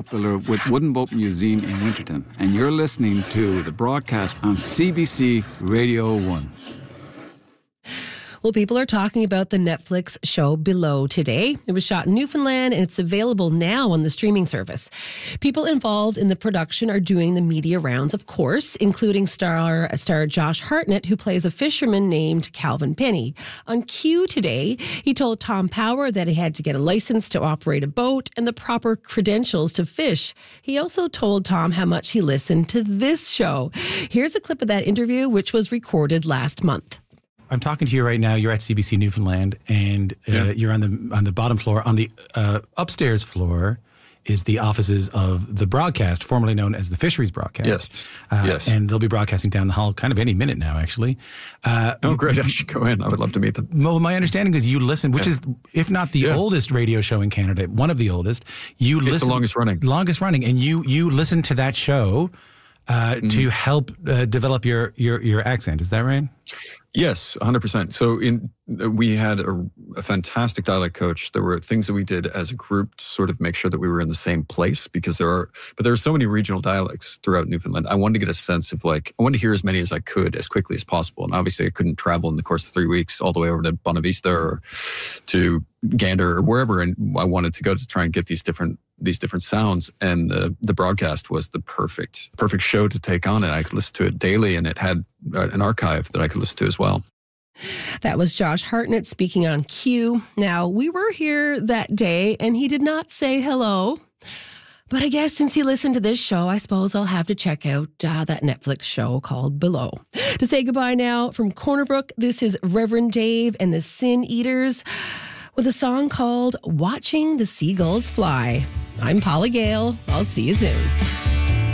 outbuilder with Wooden Boat Museum in Winterton, and you're listening to the broadcast on CBC Radio 1. Well, people are talking about the Netflix show Below today. It was shot in Newfoundland and it's available now on the streaming service. People involved in the production are doing the media rounds, of course, including star Josh Hartnett, who plays a fisherman named Calvin Penny. On Q today, he told Tom Power that he had to get a license to operate a boat and the proper credentials to fish. He also told Tom how much he listened to this show. Here's a clip of that interview, which was recorded last month. I'm talking to you right now. You're at CBC Newfoundland, and you're on the bottom floor. On the upstairs floor is the offices of the broadcast, formerly known as the Fisheries Broadcast. Yes. Yes. And they'll be broadcasting down the hall kind of any minute now, actually. Oh, great. I should go in. I would love to meet them. Well, my understanding is you listen, which is, if not the oldest radio show in Canada, one of the oldest. It's the longest running. Longest running. And you listen to that show to help develop your accent. Is that right? Yes, 100%. So we had a fantastic dialect coach. There were things that we did as a group to sort of make sure that we were in the same place, because there are so many regional dialects throughout Newfoundland. I wanted to get a sense of I wanted to hear as many as I could as quickly as possible. And obviously I couldn't travel in the course of 3 weeks all the way over to Bonavista or to Gander or wherever. And I wanted to go to try and get these different sounds, and the broadcast was the perfect show to take on, and I could listen to it daily, and it had an archive that I could listen to as well. That was Josh Hartnett speaking on Q. Now, we were here that day, and he did not say hello. But I guess since he listened to this show, I suppose I'll have to check out that Netflix show called Below. To say goodbye now from Corner Brook, this is Reverend Dave and the Sin Eaters with a song called Watching the Seagulls Fly. I'm Paula Gale. I'll see you soon.